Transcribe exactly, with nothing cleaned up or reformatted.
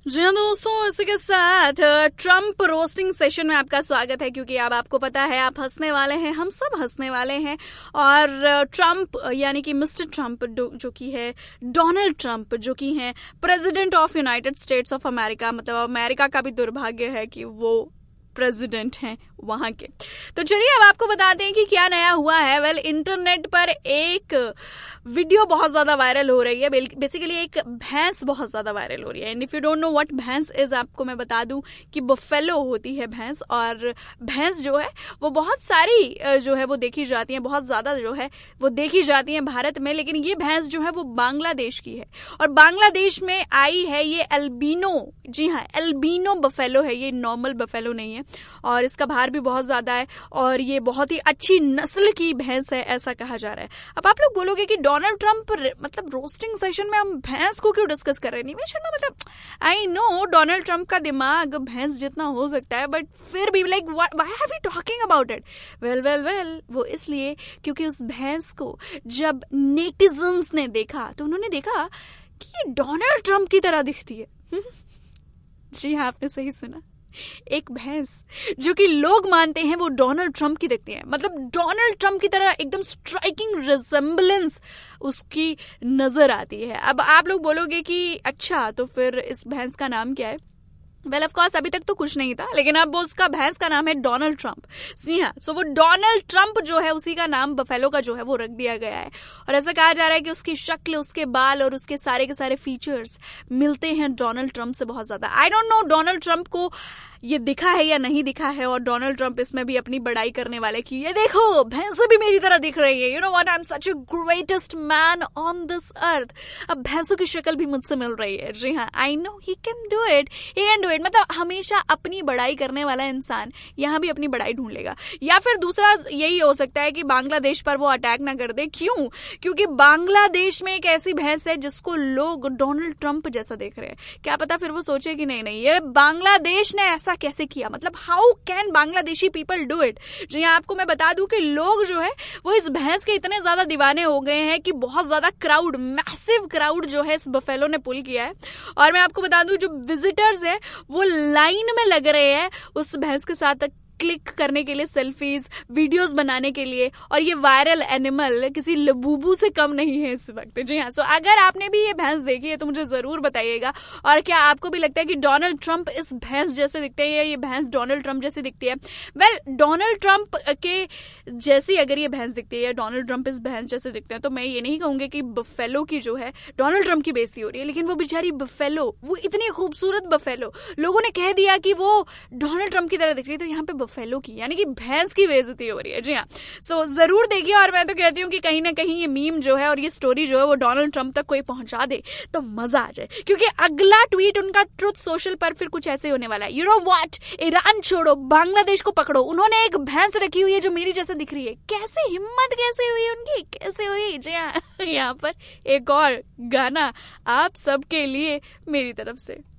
जी हाँ दोस्तों, इसी के साथ ट्रम्प रोस्टिंग सेशन में आपका स्वागत है। क्योंकि अब आपको पता है, आप हंसने वाले हैं, हम सब हंसने वाले हैं। और ट्रम्प यानी कि मिस्टर ट्रम्प जो कि है डोनाल्ड ट्रम्प, जो कि हैं president of United states of America, मतलब अमेरिका का भी दुर्भाग्य है कि वो प्रेसिडेंट हैं वहां के। तो चलिए अब आपको बताते हैं कि क्या नया हुआ है। वेल well, इंटरनेट पर एक वीडियो बहुत ज्यादा वायरल हो रही है। बेसिकली एक भैंस बहुत ज्यादा वायरल हो रही है। And if you don't know what भैंस इज, आपको मैं बता दूं कि बफेलो होती है भैंस। और भैंस जो है वो बहुत सारी जो है वो देखी जाती है, बहुत ज्यादा जो है वो देखी जाती है भारत में। लेकिन ये भैंस जो है वो बांग्लादेश की है और बांग्लादेश में आई है ये एल्बिनो। जी हाँ, एल्बिनो बफेलो है, ये नॉर्मल बफेलो नहीं है। और इसका भार भी बहुत ज्यादा है और ये बहुत ही अच्छी नस्ल की भैंस है, ऐसा कहा जा रहा है। अब आप लोग बोलोगे कि डोनाल्ड ट्रम्प मतलब रोस्टिंग सेशन में हम भैंस को क्यों डिस्कस कर रहे हैं? नहीं शर्मा, मतलब आई नो डोनाल्ड ट्रम्प का दिमाग भैंस जितना हो सकता है, बट फिर भी like why are we talking about it? Well well well वो इसलिए क्योंकि उस भैंस को जब नेटिजन्स ने देखा तो उन्होंने देखा कि ये डोनाल्ड ट्रम्प की तरह दिखती है। जी हाँ, आपने सही सुना, एक भैंस जो कि लोग मानते हैं वो डोनाल्ड ट्रम्प की दिखती है। मतलब डोनाल्ड ट्रम्प की तरह एकदम स्ट्राइकिंग रिजेम्बलेंस उसकी नजर आती है। अब आप लोग बोलोगे कि अच्छा तो फिर इस भैंस का नाम क्या है? वेल ऑफ कोर्स अभी तक तो कुछ नहीं था, लेकिन अब वो उसका भैंस का नाम है डोनाल्ड ट्रम्प। जी हाँ, सो वो डोनाल्ड ट्रम्प जो है उसी का नाम बफेलो का जो है वो रख दिया गया है। और ऐसा कहा जा रहा है कि उसकी शक्ल, उसके बाल और उसके सारे के सारे फीचर्स मिलते हैं डोनाल्ड ट्रम्प से बहुत ज्यादा। I don't know Donald Trump को ये दिखा है या नहीं दिखा है। और डोनाल्ड ट्रम्प इसमें भी अपनी बड़ाई करने वाले कि ये देखो भैंसें भी मेरी तरह दिख रही है, you know what, I am such a greatest man on this earth. अब भैंसों की शक्ल भी मुझसे मिल रही है। जी हाँ, I know he can do it, he can do it. मतलब हमेशा अपनी बड़ाई करने वाला इंसान यहाँ भी अपनी बड़ाई ढूंढ लेगा। या फिर दूसरा यही हो सकता है कि बांग्लादेश पर वो अटैक ना कर दे। क्यों? क्योंकि बांग्लादेश में एक ऐसी भैंस है जिसको लोग डोनाल्ड ट्रम्प जैसा देख रहे हैं। क्या पता फिर वो सोचे कि नहीं नहीं ये बांग्लादेश ने ऐसा कैसे किया, मतलब how can Bangladeshi people do it. जो यहाँ आपको मैं बता दूं कि लोग जो है वो इस भैंस के इतने ज्यादा दीवाने हो गए हैं कि बहुत ज्यादा क्राउड, मैसिव क्राउड जो है इस बफेलो ने पुल किया है। और मैं आपको बता दूं जो विजिटर्स है वो लाइन में लग रहे हैं उस भैंस के साथ क्लिक करने के लिए, सेल्फीज, वीडियोस बनाने के लिए। और ये वायरल एनिमल किसी लबूबू से कम नहीं है इस वक्त। जी हाँ, सो अगर आपने भी ये भैंस देखी है तो मुझे जरूर बताइएगा। और क्या आपको भी लगता है कि डोनाल्ड ट्रम्प इस भैंस जैसे दिखते हैं या ये भैंस डोनाल्ड ट्रम्प जैसी दिखती है? वेल well, डोनाल्ड ट्रम्प के जैसी अगर ये भैंस दिखती है या डोनाल्ड ट्रम्प इस भैंस जैसे दिखते हैं तो मैं ये नहीं कहूंगी कि बफेलो की जो है डोनाल्ड ट्रम्प की बेइज्जती हो रही है। लेकिन वो बेचारी बफेलो, वो इतनी खूबसूरत बफेलो, लोगों ने कह दिया कि वो डोनाल्ड ट्रम्प की तरह दिख रही है, तो यहाँ पे बफेलो की यानी कि भैंस की बेइज्जती हो रही है। जी हाँ, सो जरूर देखिए। और मैं तो कहती हूँ कि कहीं ना कहीं ये मीम जो है और ये स्टोरी जो है वो डोनाल्ड ट्रम्प तक कोई पहुंचा दे तो मजा आ जाए। क्योंकि अगला ट्वीट उनका ट्रुथ सोशल पर फिर कुछ ऐसे होने वाला है। यू नो व्हाट, ईरान छोड़ो, बांग्लादेश को पकड़ो, उन्होंने एक भैंस रखी हुई है जो मेरी जैसे दिख रही है। कैसे हिम्मत कैसे हुई उनकी, कैसे हुई? जी हाँ, यहाँ पर एक और गाना आप सबके लिए मेरी तरफ से।